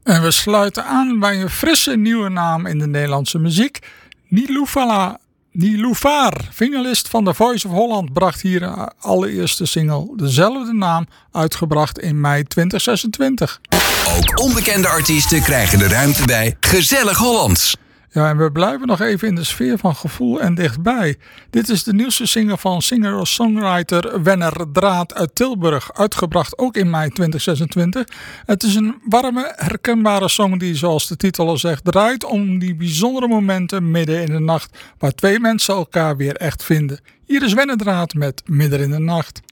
En we sluiten aan bij een frisse nieuwe naam in de Nederlandse muziek. Niloufer, finalist van The Voice of Holland, bracht hier haar allereerste single, dezelfde naam, uitgebracht in mei 2026. Ook onbekende artiesten krijgen de ruimte bij Gezellig Hollands. Ja, en we blijven nog even in de sfeer van gevoel en dichtbij. Dit is de nieuwste single van singer-songwriter Wenner Draat uit Tilburg, uitgebracht ook in mei 2026. Het is een warme, herkenbare song die, zoals de titel al zegt, draait om die bijzondere momenten midden in de nacht, waar twee mensen elkaar weer echt vinden. Hier is Wenner Draat met Midden in de Nacht.